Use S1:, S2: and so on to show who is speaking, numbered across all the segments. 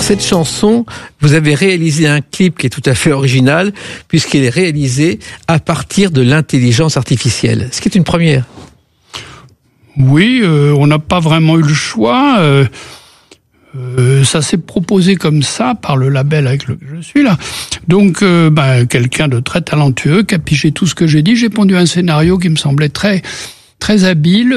S1: cette chanson, vous avez réalisé un clip qui est tout à fait original, puisqu'il est réalisé à partir de l'intelligence artificielle, ce qui est une première.
S2: Oui, on n'a pas vraiment eu le choix. Ça s'est proposé comme ça par le label avec lequel je suis là. Donc, quelqu'un de très talentueux qui a pigé tout ce que j'ai dit. J'ai pondu un scénario qui me semblait très très habile,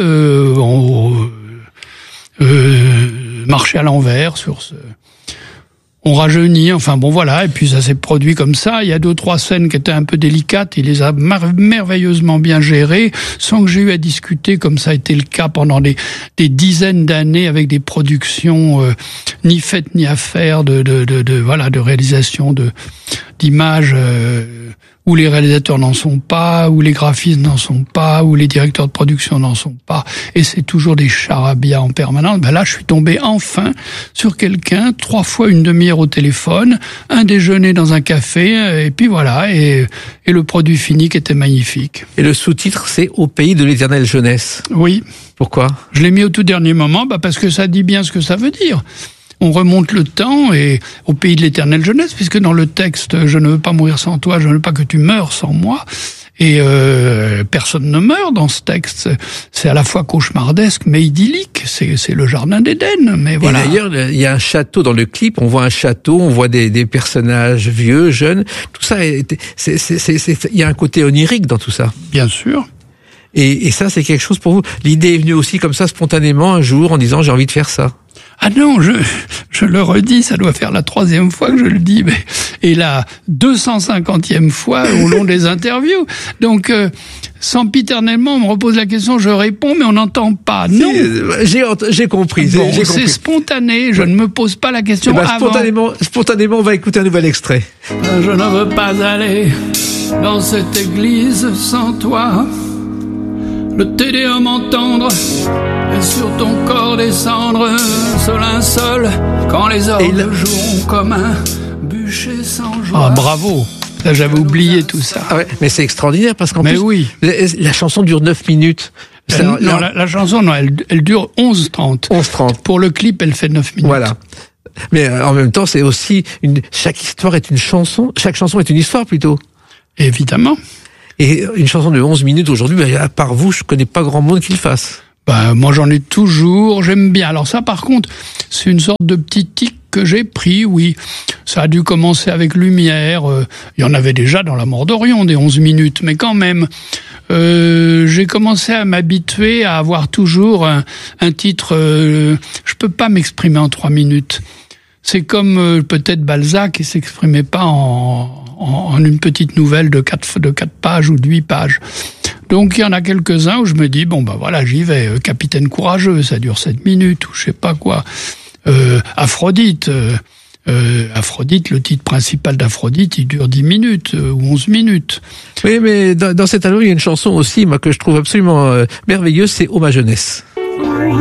S2: marcher à l'envers sur ce. On rajeunit, enfin bon voilà, et puis ça s'est produit comme ça. Il y a 2-3 scènes qui étaient un peu délicates, il les a merveilleusement bien gérées, sans que j'ai eu à discuter, comme ça a été le cas pendant des dizaines d'années avec des productions ni faites ni à faire de réalisation d'images où les réalisateurs n'en sont pas, où les graphistes n'en sont pas, où les directeurs de production n'en sont pas, et c'est toujours des charabia en permanence. Là, je suis tombé enfin sur quelqu'un, 3 fois une demi-heure au téléphone, un déjeuner dans un café, et puis voilà, et le produit fini qui était magnifique.
S1: Et le sous-titre, c'est « Au pays de l'éternelle jeunesse ».
S2: Oui.
S1: Pourquoi ?
S2: Je l'ai mis au tout dernier moment, parce que ça dit bien ce que ça veut dire. On remonte le temps et au pays de l'éternelle jeunesse, puisque dans le texte, je ne veux pas mourir sans toi, je ne veux pas que tu meurs sans moi. Et personne ne meurt dans ce texte. C'est à la fois cauchemardesque, mais idyllique. C'est le jardin d'Éden, mais voilà.
S1: Et d'ailleurs, il y a un château dans le clip. On voit un château, on voit des personnages vieux, jeunes. Tout ça, il y a un côté onirique dans tout ça.
S2: Bien sûr.
S1: Et ça, c'est quelque chose pour vous. L'idée est venue aussi comme ça, spontanément, un jour, en disant j'ai envie de faire ça.
S2: Ah non, je le redis, ça doit faire la 3e fois que je le dis, et la 250e fois au long des interviews. Donc, sempiternellement, on me repose la question, je réponds, mais on n'entend pas. Non.
S1: J'ai compris.
S2: Bon, c'est spontané, je ne me pose pas la question avant.
S1: Spontanément, on va écouter un nouvel extrait.
S2: Je ne veux pas aller dans cette église sans toi. Le tédéum entendre et sur ton corps descendre ce linceul quand les orgues joueront comme un bûcher sans joie. Ah bravo, là j'avais oublié tout ça.
S1: Ah ouais, mais c'est extraordinaire parce qu'en plus
S2: oui.
S1: La chanson dure 9 minutes.
S2: La chanson non, elle dure 11h30.
S1: 11h30.
S2: Pour le clip, elle fait 9 minutes.
S1: Voilà. Mais en même temps, c'est aussi chaque histoire est une chanson, chaque chanson est une histoire plutôt.
S2: Évidemment.
S1: Et une chanson de 11 minutes aujourd'hui, à part vous, je connais pas grand monde qui le fasse.
S2: Moi j'en ai toujours, j'aime bien. Alors ça par contre, c'est une sorte de petit tic que j'ai pris, oui. Ça a dû commencer avec Lumière, il y en avait déjà dans La Mort d'Orion des 11 minutes, mais quand même, j'ai commencé à m'habituer à avoir toujours un titre, je peux pas m'exprimer en 3 minutes. C'est comme peut-être Balzac qui s'exprimait pas en une petite nouvelle de 4 pages ou de 8 pages. Donc il y en a quelques-uns où je me dis, voilà, j'y vais. Capitaine Courageux, ça dure 7 minutes, ou je sais pas quoi. Aphrodite, le titre principal d'Aphrodite, il dure 10 minutes ou 11 minutes.
S1: Oui, mais dans cet album, il y a une chanson aussi, moi, que je trouve absolument merveilleuse, c'est « Oh ma jeunesse ».